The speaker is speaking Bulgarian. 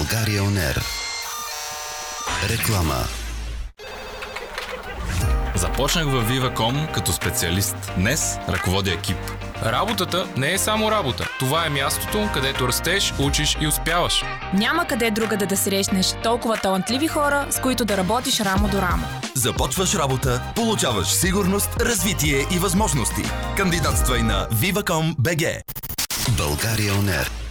България On Air. Реклама. Започнах във Viva.com като специалист. Днес ръководя екип. Работата не е само работа. Това е мястото, където растеш, учиш и успяваш. Няма къде другаде да срещнеш толкова талантливи хора, с които да работиш рамо до рамо. Започваш работа, получаваш сигурност, развитие и възможности. Кандидатствай на Viva.com BG. България On Air.